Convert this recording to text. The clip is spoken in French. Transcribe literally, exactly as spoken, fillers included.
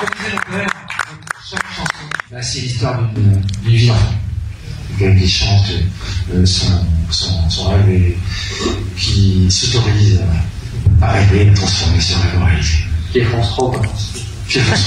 disait le père, chaque chanson, bah, c'est l'histoire d'une vie d'enfant. Quelqu'un qui chante euh, son, son, son rêve et qui s'autorise à rêver, à transformer ce rêve en réalité. Qui est France trois, quoi. Qui est France